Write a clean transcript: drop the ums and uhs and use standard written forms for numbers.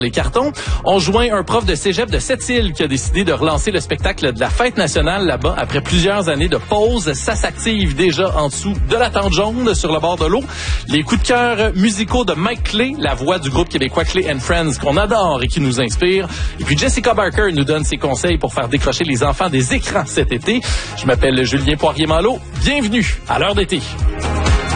Les cartons ont joint un prof de cégep de Sept-Îles qui a décidé de relancer le spectacle de la fête nationale là-bas après plusieurs années de pause. Ça s'active déjà en dessous de la tente jaune sur le bord de l'eau. Les coups de cœur musicaux de Mike Clay, la voix du groupe québécois Clay & Friends qu'on adore et qui nous inspire. Et puis Jessica Barker nous donne ses conseils pour faire décrocher les enfants des écrans cet été. Je m'appelle Julien Poirier-Malo. Bienvenue à l'heure d'été.